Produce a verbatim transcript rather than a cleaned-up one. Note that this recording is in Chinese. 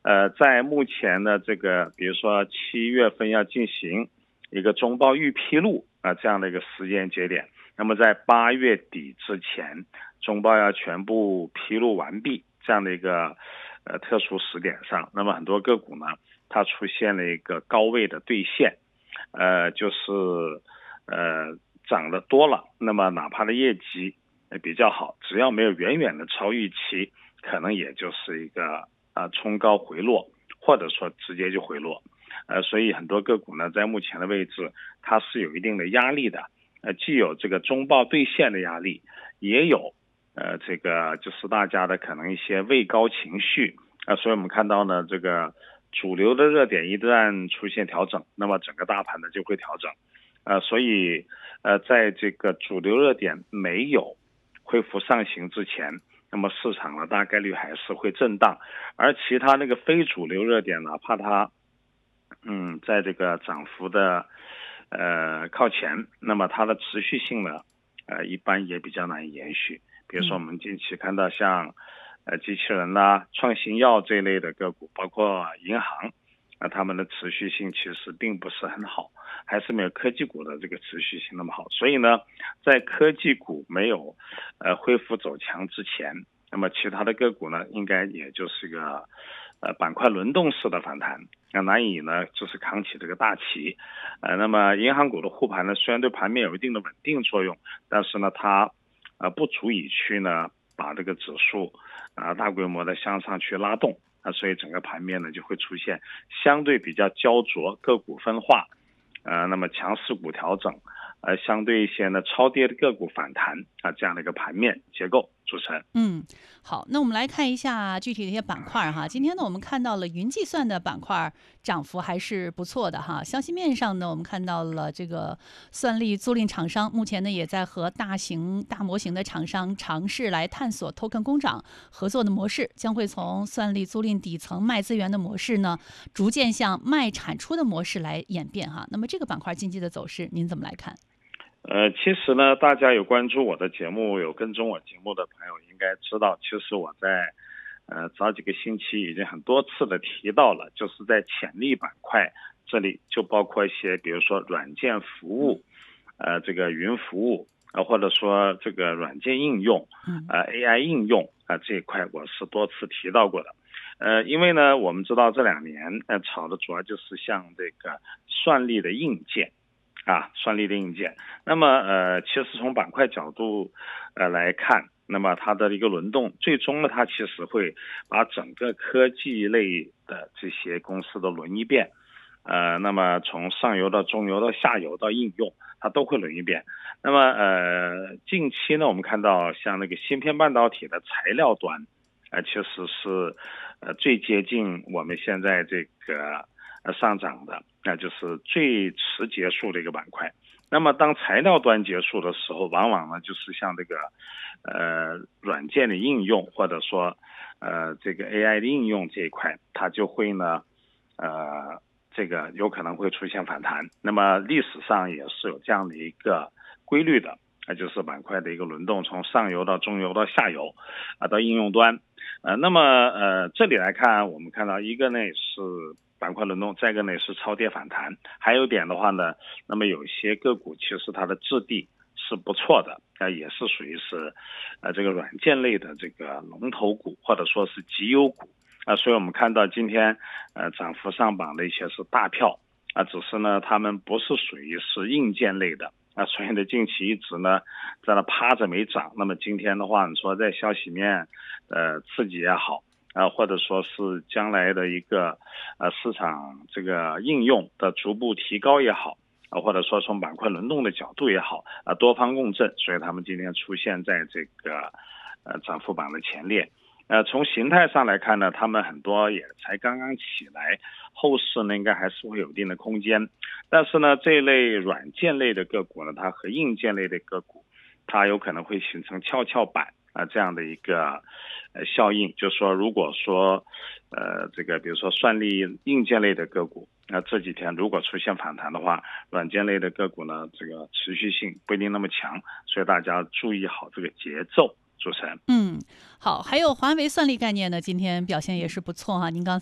呃，在目前的这个，比如说七月份要进行一个中报预披露啊、这样的一个时间节点，那么在八月底之前，中报要全部披露完毕这样的一个呃特殊时点上，那么很多个股呢，它出现了一个高位的兑现，呃，就是呃涨得多了，那么哪怕的业绩比较好，只要没有远远的超预期，可能也就是一个啊、冲高回落，或者说直接就回落。呃，所以很多个股呢，在目前的位置，它是有一定的压力的。呃，既有这个中报兑现的压力，也有呃这个就是大家的可能一些畏高情绪啊、呃，所以我们看到呢，这个主流的热点一旦出现调整，那么整个大盘呢就会调整。呃，所以呃，在这个主流热点没有恢复上行之前，那么市场呢大概率还是会震荡，而其他那个非主流热点，哪怕它嗯在这个涨幅的呃靠前，那么它的持续性呢呃一般也比较难以延续。比如说我们近期看到像呃机器人啦、创新药这一类的个股，包括银行，那他们的持续性其实并不是很好，还是没有科技股的这个持续性那么好。所以呢，在科技股没有呃恢复走强之前，那么其他的个股呢，应该也就是一个呃板块轮动式的反弹，那难以呢就是扛起这个大旗。呃，那么银行股的护盘呢，虽然对盘面有一定的稳定作用，但是呢，它呃不足以去呢把这个指数啊、呃、大规模的向上去拉动。啊，所以整个盘面呢就会出现相对比较焦灼，个股分化，呃，那么强势股调整，呃，相对一些呢超跌的个股反弹啊，这样的一个盘面结构。主持人， 嗯，好，那我们来看一下具体的一些板块哈。今天呢，我们看到了云计算的板块涨幅还是不错的哈。消息面上呢，我们看到了这个算力租赁厂商目前呢也在和大型大模型的厂商尝试来探索 token 工厂合作的模式，将会从算力租赁底层卖资源的模式呢，逐渐向卖产出的模式来演变哈。那么这个板块近期的走势，您怎么来看？ 呃，其实呢，大家有关注我的节目、有跟踪我节目的朋友应该知道，其实我在呃早几个星期已经很多次的提到了，就是在潜力板块这里就包括一些，比如说软件服务，呃，这个云服务啊、呃，或者说这个软件应用，呃，A I 应用啊、呃、这一块我是多次提到过的。呃，因为呢，我们知道这两年呃炒的主要就是像这个算力的硬件。啊，算力的硬件，那么呃，其实从板块角度呃来看，那么它的一个轮动，最终呢，它其实会把整个科技类的这些公司都轮一遍，呃，那么从上游到中游到下游到应用，它都会轮一遍。那么呃，近期呢，我们看到像那个芯片半导体的材料端，呃，其实是呃最接近我们现在这个呃上涨的。那就是最迟结束的一个板块。那么当材料端结束的时候，往往呢就是像这个呃软件的应用，或者说呃这个 A I 的应用这一块，它就会呢呃这个有可能会出现反弹。那么历史上也是有这样的一个规律的，那就是板块的一个轮动，从上游到中游到下游啊到应用端。呃，那么呃这里来看，我们看到一个呢是板块轮动，再一个呢是超跌反弹，还有一点的话呢，那么有些个股其实它的质地是不错的，呃，也是属于是呃这个软件类的这个龙头股，或者说是绩优股啊、呃，所以我们看到今天呃涨幅上榜的一些是大票啊、呃，只是呢他们不是属于是硬件类的。啊，所以呢，近期一直呢在那趴着没涨。那么今天的话，你说在消息面呃刺激也好，啊、呃，或者说是将来的一个呃市场这个应用的逐步提高也好，啊、呃，或者说从板块轮动的角度也好，啊、呃，多方共振，所以他们今天出现在这个呃涨幅榜的前列。呃，从形态上来看呢，他们很多也才刚刚起来，后市呢应该还是会有一定的空间。但是呢，这一类软件类的个股呢，它和硬件类的个股，它有可能会形成跷跷板啊、呃、这样的一个呃效应。就是说，如果说呃这个比如说算力硬件类的个股，那、呃、这几天如果出现反弹的话，软件类的个股呢，这个持续性不一定那么强，所以大家注意好这个节奏。主持人， 嗯，好，还有华为算力概念呢，今天表现也是不错哈。您刚才